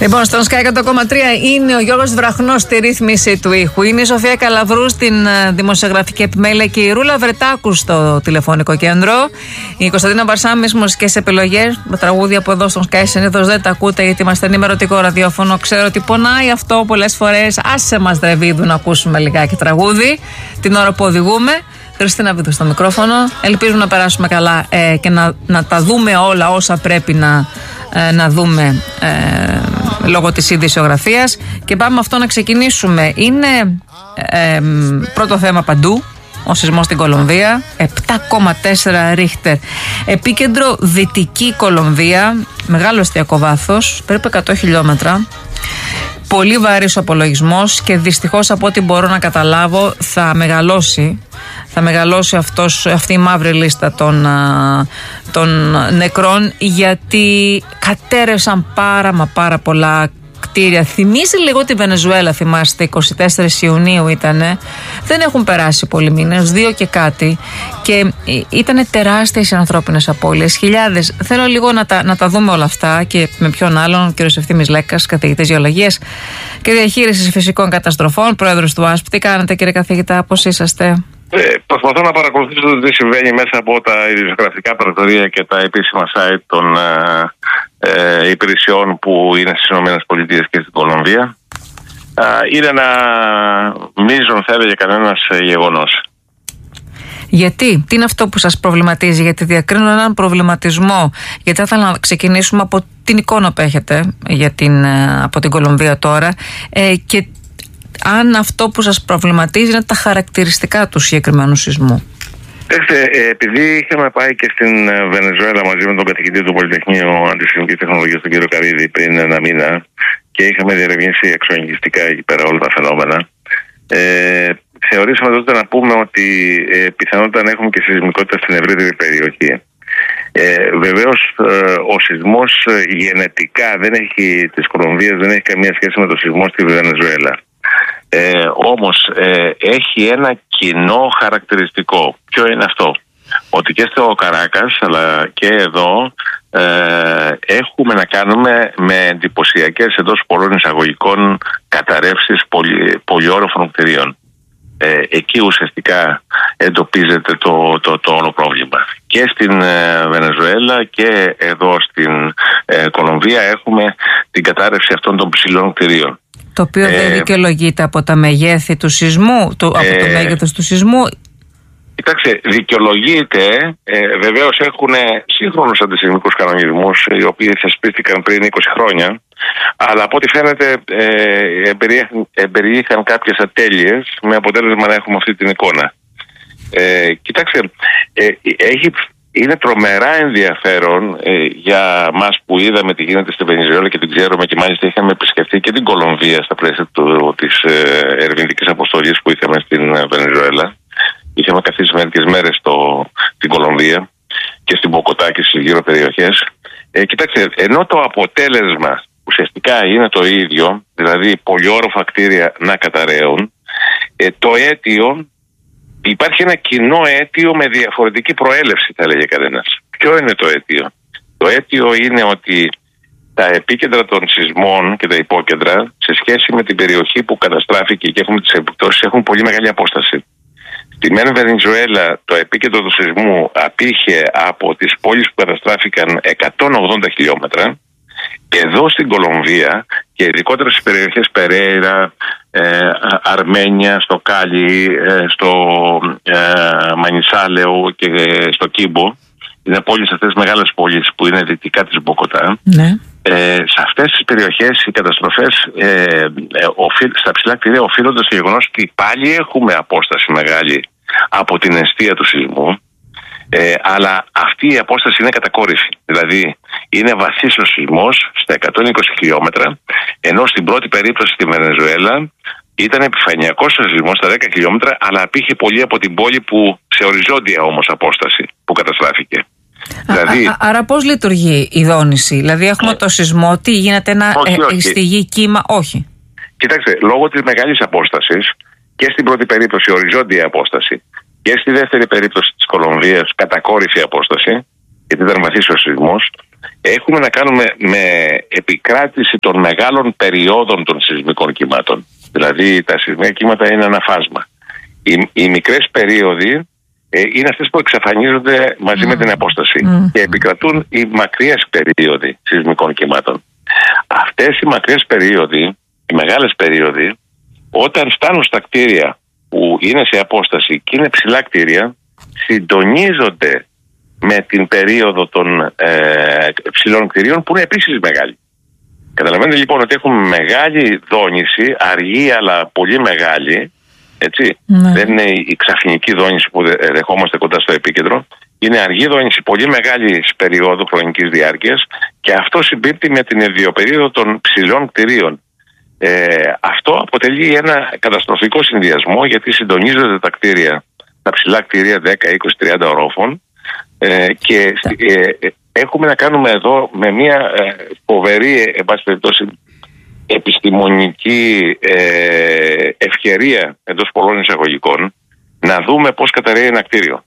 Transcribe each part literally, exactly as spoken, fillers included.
Λοιπόν, στον Sky εκατό κόμμα τρία είναι ο Γιώργος Βραχνός στη ρύθμιση του ήχου. Είναι η Σοφία Καλαβρού στην δημοσιογραφική επιμέλεια και η Ρούλα Βρετάκου στο τηλεφωνικό κέντρο. Η Κωνσταντίνα Βαρσάμι, μουσικές επιλογές. Με τραγούδια από εδώ στον Sky συνήθως δεν τα ακούτε γιατί είμαστε ενημερωτικό ραδιόφωνο. Ξέρω ότι πονάει αυτό πολλές φορές. Άσε μας Δρεβίδου να ακούσουμε λιγάκι τραγούδι την ώρα που οδηγούμε. Χριστίνα Βίδου στο μικρόφωνο. Ελπίζουμε να περάσουμε καλά ε, και να, να τα δούμε όλα όσα πρέπει να, ε, να δούμε ε, λόγω της ειδησιογραφίας. Και πάμε αυτό να ξεκινήσουμε. Είναι ε, πρώτο θέμα παντού. Ο σεισμός στην Κολομβία, επτά κόμμα τέσσερα ρίχτερ. Επίκεντρο Δυτική Κολομβία, μεγάλο εστιακό βάθος, περίπου εκατό χιλιόμετρα. Πολύ βαρύς ο απολογισμός και δυστυχώς από ό,τι μπορώ να καταλάβω θα μεγαλώσει. Θα μεγαλώσει αυτός, αυτή η μαύρη λίστα των, των νεκρών, γιατί κατέρευσαν πάρα μα πάρα πολλά κτίρια. Θυμίζει λίγο τη Βενεζουέλα, θυμάστε, εικοστή τέταρτη Ιουνίου ήτανε. Δεν έχουν περάσει πολλοί μήνες, δύο και κάτι, και ήτανε τεράστιες οι ανθρώπινες απώλειες, χιλιάδες. Θέλω λίγο να τα, να τα δούμε όλα αυτά και με ποιον άλλον, κ. Ευθύμης Λέκας, καθηγητής γεωλογίας και διαχείρισης φυσικών καταστροφών, πρόεδρος του ΑΣΠ. Τι κάνετε, κύριε καθηγητά, πώς είσαστε? Ε, προσπαθώ να παρακολουθήσω το τι συμβαίνει μέσα από τα ειδησιογραφικά πρακτορία και τα επίσημα site των ε, ε, υπηρεσιών που είναι στις ΗΠΑ και στην Κολομβία. Ε, είναι ένα μείζον, θα έλεγε κανένας, γεγονός. Γιατί, τι είναι αυτό που σας προβληματίζει? Γιατί διακρίνω έναν προβληματισμό. Γιατί θα ήθελα να ξεκινήσουμε από την εικόνα που έχετε για την, από την Κολομβία τώρα ε, και αν αυτό που σας προβληματίζει είναι τα χαρακτηριστικά του συγκεκριμένου σεισμού. Έχετε, επειδή είχαμε πάει και στην Βενεζουέλα μαζί με τον καθηγητή του Πολυτεχνείου Αντισυσμικής Τεχνολογίας, τον κύριο Καρίδη, πριν ένα μήνα, και είχαμε διερευνήσει εξογγιστικά εκεί πέρα όλα τα φαινόμενα, ε, θεωρήσαμε τότε να πούμε ότι ε, πιθανότατα να έχουμε και σεισμικότητα στην ευρύτερη περιοχή. Ε, Βεβαίως ε, ο σεισμός ε, γενετικά δεν έχει, της Κολομβίας δεν έχει καμία σχέση με το σεισμό στη Βενεζουέλα. Ε, όμως ε, έχει ένα κοινό χαρακτηριστικό. Ποιο είναι αυτό? Ότι και στο Καράκας αλλά και εδώ ε, έχουμε να κάνουμε με εντυπωσιακές, εντός πολλών εισαγωγικών, καταρρεύσεις πολυ, πολυόροφων κτηρίων. Ε, εκεί ουσιαστικά εντοπίζεται το, το, το όλο πρόβλημα. Και στην ε, Βενεζουέλα και εδώ στην ε, Κολομβία έχουμε την κατάρρευση αυτών των ψηλών κτηρίων. Το οποίο δεν ε, δικαιολογείται από τα μεγέθη του σεισμού, το, ε, από το μέγεθος του σεισμού. Κοιτάξτε, δικαιολογείται. Ε, βεβαίως έχουν σύγχρονους αντισεισμικούς κανονισμούς, οι οποίοι θεσπίστηκαν πριν είκοσι χρόνια, αλλά από ό,τι φαίνεται ε, εμπεριείχαν κάποιες ατέλειες, με αποτέλεσμα να έχουμε αυτή την εικόνα. Ε, κοιτάξτε, ε, έχει... Είναι τρομερά ενδιαφέρον ε, για μας που είδαμε τι γίνεται στη Βενεζουέλα και την ξέρουμε, και μάλιστα είχαμε επισκεφτεί και την Κολομβία στα πλαίσια του, της ε, ερευνητικής αποστολής που είχαμε στην Βενεζουέλα. Είχαμε καθίσει μερικές μέρες στο, στην Κολομβία και στην Μποκοτά και στις γύρω περιοχές. Ε, κοιτάξτε, ενώ το αποτέλεσμα ουσιαστικά είναι το ίδιο, δηλαδή πολυόροφα κτίρια να καταραίουν, ε, το αίτιο... Υπάρχει ένα κοινό αίτιο με διαφορετική προέλευση, θα έλεγε κανένας. Ποιο είναι το αίτιο? Το αίτιο είναι ότι τα επίκεντρα των σεισμών και τα υπόκεντρα, σε σχέση με την περιοχή που καταστράφηκε και έχουμε τις επιπτώσεις, έχουν πολύ μεγάλη απόσταση. Στη μεν Βενεζουέλα το επίκεντρο του σεισμού απήχε από τις πόλεις που καταστράφηκαν εκατόν ογδόντα χιλιόμετρα. Εδώ στην Κολομβία και ειδικότερα στις περιοχές Περέιρα, ε, Αρμένια, στο Κάλι, ε, στο ε, Μανισάλεο και ε, στο Κίμπο, είναι πόλεις αυτές, μεγάλες πόλεις που είναι δυτικά της Μποκοτά. Ναι. Ε, σε αυτές τις περιοχές οι καταστροφές ε, ε, οφείλ, στα ψηλά κτίρια οφείλονται στο γεγονός ότι πάλι έχουμε απόσταση μεγάλη από την αιστεία του σεισμού. Ε, αλλά αυτή η απόσταση είναι κατακόρυφη. Δηλαδή είναι βαθύς ο σεισμός στα εκατόν είκοσι χιλιόμετρα, ενώ στην πρώτη περίπτωση στη Βενεζουέλα ήταν επιφανειακός ο σεισμός στα δέκα χιλιόμετρα, αλλά απήχε πολύ από την πόλη που σε οριζόντια όμως απόσταση που καταστράφηκε. Α, δηλαδή, α, άρα πώς λειτουργεί η δόνηση? Δηλαδή έχουμε ε, το σεισμό, τι γίνεται, ένα όχι, όχι. στη γη κύμα? Όχι. Κοιτάξτε, λόγω της μεγάλης απόστασης και στην πρώτη περίπτωση οριζόντια απόσταση και στη δεύτερη περίπτωση της Κολομβίας κατακόρυφη απόσταση, γιατί ήταν βαθύς ο σεισμός, έχουμε να κάνουμε με επικράτηση των μεγάλων περιόδων των σεισμικών κυμάτων. Δηλαδή τα σεισμικά κύματα είναι ένα φάσμα. Οι, οι μικρές περίοδοι ε, είναι αυτές που εξαφανίζονται μαζί mm. με την απόσταση mm. και επικρατούν οι μακριές περίοδοι σεισμικών κυμάτων. Αυτές οι μακριές περίοδοι, οι μεγάλες περίοδοι, όταν φτάνουν στα κτίρια που είναι σε απόσταση και είναι ψηλά κτίρια, συντονίζονται με την περίοδο των ε, ψηλών κτιρίων που είναι επίσης μεγάλη. Καταλαβαίνετε λοιπόν ότι έχουμε μεγάλη δόνηση, αργή αλλά πολύ μεγάλη, έτσι. Ναι. Δεν είναι η ξαφνική δόνηση που δεχόμαστε κοντά στο επίκεντρο. Είναι αργή δόνηση πολύ μεγάλη περίοδου χρονικής διάρκειας και αυτό συμπίπτει με την ιδιοπερίοδο των ψηλών κτιρίων. Ε, αυτό αποτελεί ένα καταστροφικό συνδυασμό γιατί συντονίζονται τα κτίρια, τα ψηλά κτίρια δέκα, είκοσι, τριάντα ορόφων ε, και ε, έχουμε να κάνουμε εδώ με μια ε, φοβερή εν πάση περιπτώσει επιστημονική ε, ευκαιρία εντός πολλών εισαγωγικών να δούμε πώς καταρρέει ένα κτίριο.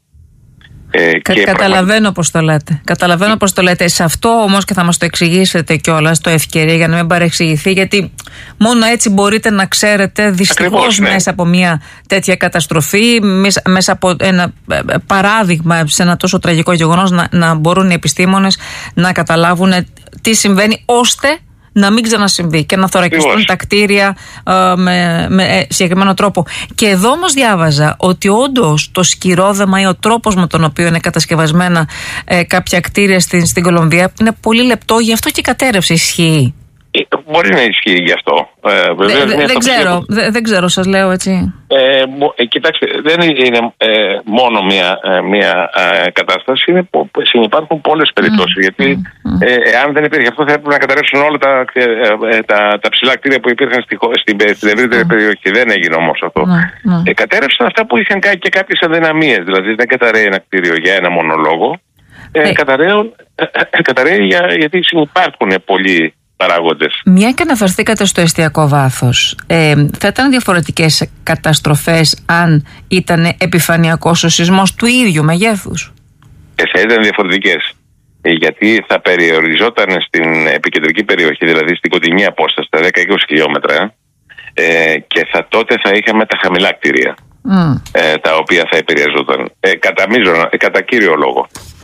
Ε, Κα, και καταλαβαίνω πραγμα... πώς το λέτε. Καταλαβαίνω πώς το λέτε. Σε αυτό όμως και θα μας το εξηγήσετε κιόλας το ευκαιρία για να μην παρεξηγηθεί, γιατί μόνο έτσι μπορείτε να ξέρετε δυστυχώς ναι. μέσα από μια τέτοια καταστροφή, μέσα από ένα παράδειγμα σε ένα τόσο τραγικό γεγονός να, να μπορούν οι επιστήμονες να καταλάβουν τι συμβαίνει ώστε να μην ξανασυμβεί και να θωρακιστούν τα κτίρια ε, με, με συγκεκριμένο τρόπο. Και εδώ όμως διάβαζα ότι όντως το σκυρόδεμα ή ο τρόπος με τον οποίο είναι κατασκευασμένα ε, κάποια κτίρια στην, στην Κολομβία είναι πολύ λεπτό, γι' αυτό και η κατέρρευση ισχύει. Μπορεί να ισχύει γι' αυτό. Ε, βεβαίως, δε, δε, δεν, ξέρω, δε, δεν ξέρω, σας λέω έτσι. Ε, ε, κοιτάξτε, δεν είναι ε, μόνο μία, ε, μία ε, κατάσταση, είναι, υπάρχουν πολλές περιπτώσεις. Mm, γιατί mm, ε, εάν δεν υπήρχε αυτό θα έπρεπε να καταρρεύσουν όλα τα, ε, τα, τα ψηλά κτίρια που υπήρχαν στη, στην, στην ευρύτερη mm. περιοχή. Δεν έγινε όμως αυτό. Mm, mm. Ε, κατέρευσαν αυτά που είχαν και κάποιες αδυναμίες. Δηλαδή δεν καταρρέει ένα κτίριο για ένα μόνο λόγο. Ε, hey. Καταρρέει, ε, καταρρέει για, γιατί υπάρχουν πολλοί παράγοντες. Μια και αναφερθήκατε στο εστιακό βάθος, ε, θα ήταν διαφορετικές καταστροφές αν ήταν επιφανειακός ο σεισμός του ίδιου μεγέθους? Ε, θα ήταν διαφορετικές. Ε, γιατί θα περιοριζόταν στην επικεντρική περιοχή, δηλαδή στην κοντινή απόσταση, στα δέκα με είκοσι χιλιόμετρα, ε, και θα, τότε θα είχαμε τα χαμηλά κτίρια, mm. ε, τα οποία θα επηρεαζόταν. Ε, κατά, μίζωνα, ε, κατά κύριο λόγο.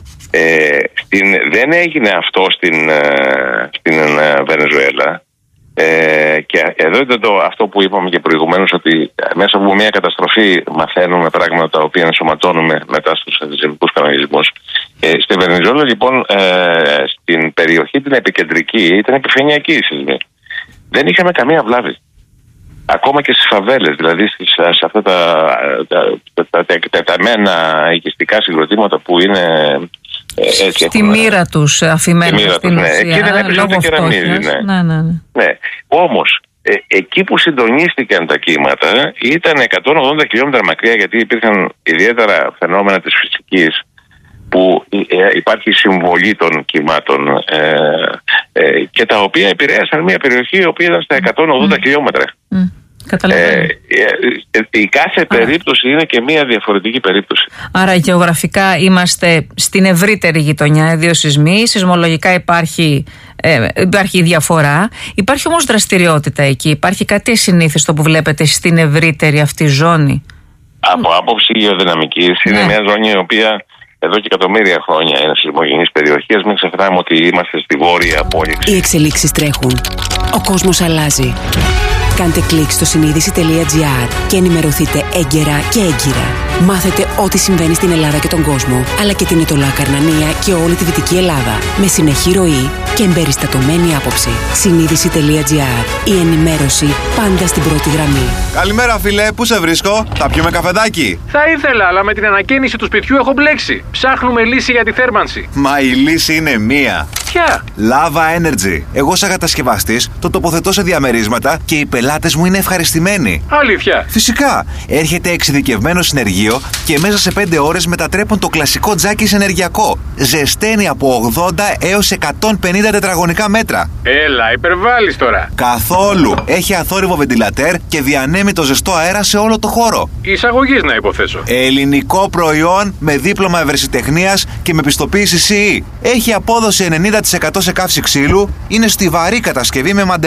Ε, στην, δεν έγινε αυτό στην, ε, στην ε, Βενεζουέλα ε, και εδώ ήταν το, αυτό που είπαμε και προηγουμένως, ότι μέσα από μια καταστροφή μαθαίνουμε πράγματα τα οποία ενσωματώνουμε μετά στους σεισμικούς κανονισμούς. Ε, στη Βενεζουέλα λοιπόν ε, στην περιοχή την επικεντρική ήταν επιφανειακή η σεισμή. Δεν είχαμε καμία βλάβη. Ακόμα και στις φαβέλες, δηλαδή στις, σε αυτά τα τεταμένα οικιστικά συγκροτήματα που είναι έτσι, στη έχουμε, μοίρα τους αφημένα στην ναι. ουσία. Εκεί δεν έπαιζε ούτε κεραμίδι. Ναι. Ναι, ναι, ναι. Ναι. Όμως, ε, εκεί που συντονίστηκαν τα κύματα ήταν εκατόν ογδόντα χιλιόμετρα μακριά, γιατί υπήρχαν ιδιαίτερα φαινόμενα της φυσικής που ε, υπάρχει συμβολή των κυμάτων ε, ε, και τα οποία επηρέασαν μια περιοχή η οποία ήταν στα εκατόν ογδόντα mm. χιλιόμετρα. Mm. Ε, η κάθε Άρα. περίπτωση είναι και μια διαφορετική περίπτωση. Άρα γεωγραφικά είμαστε στην ευρύτερη γειτονιά, δύο σεισμοί, σεισμολογικά υπάρχει, ε, υπάρχει διαφορά. Υπάρχει όμως δραστηριότητα εκεί, υπάρχει κάτι ασυνήθιστο που βλέπετε στην ευρύτερη αυτή ζώνη? Από άποψη γεωδυναμικής ναι. είναι μια ζώνη η οποία εδώ και εκατομμύρια χρόνια είναι σεισμογενής περιοχή. Ας μην ξεχνάμε ότι είμαστε στη βόρεια απόλυξη. Οι εξελίξεις τρέχουν. Ο κόσμος αλλάζει. Κάντε κλικ στο συνείδηση τελεία τζι άρ και ενημερωθείτε έγκαιρα και έγκυρα. Μάθετε ό,τι συμβαίνει στην Ελλάδα και τον κόσμο, αλλά και την Ετωλά Καρνανία και όλη τη Δυτική Ελλάδα. Με συνεχή ροή και εμπεριστατωμένη άποψη. συνείδηση τελεία τζι άρ. Η ενημέρωση πάντα στην πρώτη γραμμή. Καλημέρα, φίλε, πού σε βρίσκω? Θα πιούμε καφεδάκι? Θα ήθελα, αλλά με την ανακαίνιση του σπιτιού έχω μπλέξει. Ψάχνουμε λύση για τη θέρμανση. Μα η λύση είναι μία. Ποια? Lava Energy. Εγώ, σαν κατασκευαστής, το τοποθετώ σε διαμερίσματα και οι πελάτες πελάτες μου είναι ευχαριστημένοι. Αλήθεια. Φυσικά, έρχεται εξειδικευμένο συνεργείο και μέσα σε πέντε ώρες μετατρέπουν το κλασικό τζάκι σε ενεργειακό. Ζεσταίνει από ογδόντα έως εκατόν πενήντα τετραγωνικά μέτρα. Έλα, υπερβάλλεις τώρα. Καθόλου. Έχει αθόρυβο βεντιλατέρ και διανέμει το ζεστό αέρα σε όλο το χώρο. Εισαγωγής να υποθέσω. Ελληνικό προϊόν με δίπλωμα ευρεσιτεχνίας και με πιστοποίηση σι ι. Έχει απόδοση ενενήντα τοις εκατό σε καύση ξύλου. Είναι στιβαρή κατασκευή με μαντε